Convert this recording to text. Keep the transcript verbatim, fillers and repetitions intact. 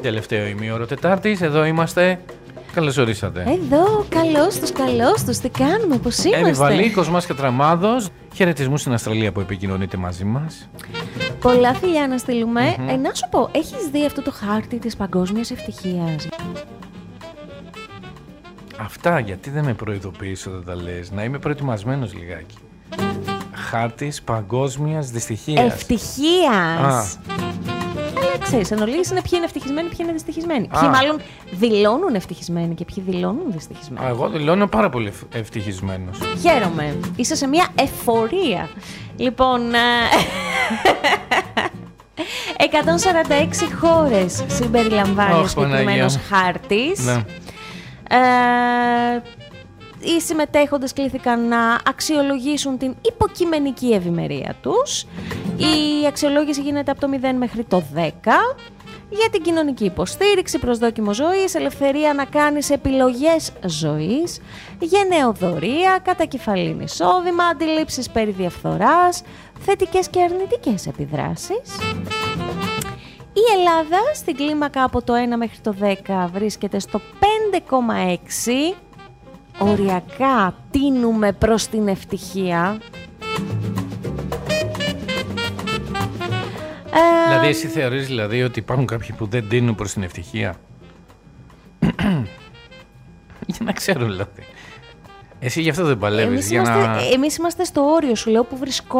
Τελευταίο ημίωρο Τετάρτης, εδώ είμαστε. Καλώς ορίσατε. Εδώ, καλώς τους, καλώς τους. Τι κάνουμε, πώς είμαστε? Εύη Βαλίκος, Μάσκα Τραμάδος. Χαιρετισμού στην Αυστραλία που επικοινωνείτε μαζί μας. Πολλά φιλιά να στείλουμε. Mm-hmm. Ε, να σου πω, έχεις δει αυτό το χάρτη της παγκόσμιας ευτυχίας? Αυτά γιατί δεν με προειδοποιείς όταν τα λες? Να είμαι προετοιμασμένος λιγάκι. Χάρτης παγκόσμιας δυστυχίας. Ευτυχίας. Αλλά ξέρεις, εν ολίγης είναι ποιοι είναι ευτυχισμένοι, ποιοι είναι δυστυχισμένοι. Α. Ποιοι μάλλον δηλώνουν ευτυχισμένοι και ποιοι δηλώνουν δυστυχισμένοι. Α, εγώ δηλώνω πάρα πολύ ευ- ευτυχισμένος. Χαίρομαι. Είσαι σε μια εφορία. Λοιπόν, ε, εκατόν σαράντα έξι χώρες συμπεριλαμβάνει ο Ωχ, συγκεκριμένος Παναγία. χάρτης. Ναι. Ε, οι συμμετέχοντες κλήθηκαν να αξιολογήσουν την υποκειμενική ευημερία τους. Η αξιολόγηση γίνεται από το μηδέν μέχρι το δέκα. Για την κοινωνική υποστήριξη, προσδόκιμο ζωής, ελευθερία να κάνεις επιλογές ζωής, γενεοδορία, κατακεφαλήν εισόδημα, αντιλήψεις περί διαφθοράς, θετικές και αρνητικές επιδράσεις. Η Ελλάδα στην κλίμακα από το ένα μέχρι το δέκα βρίσκεται στο πέντε κόμμα έξι. Οριακά τίνουμε προς την ευτυχία. Δηλαδή εσύ θεωρείς δηλαδή ότι υπάρχουν κάποιοι που δεν τείνουν προς την ευτυχία? Για να ξέρω δηλαδή. Εσύ γι' αυτό δεν παλεύεις. Εμείς, για είμαστε, να... εμείς είμαστε στο όριο, σου λέω, που βρισκόμαστε.